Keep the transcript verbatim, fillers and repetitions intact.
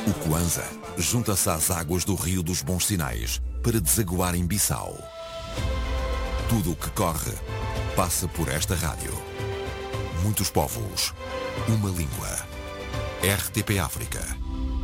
O Kwanza junta-se às águas do Rio dos Bons Sinais para desaguar em Bissau. Tudo o que corre passa por esta rádio. Muitos povos, uma língua. R T P África.